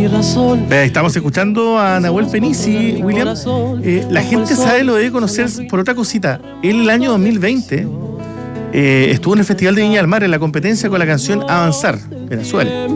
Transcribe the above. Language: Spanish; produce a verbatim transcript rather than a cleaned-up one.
mi razón. Vea, estamos escuchando a Nahuel Penici, William. Eh, la gente sabe, lo debe conocer por otra cosita. Él el año dos mil veinte eh, estuvo en el Festival de Viña del Mar en la competencia con la canción Avanzar, Venezuela.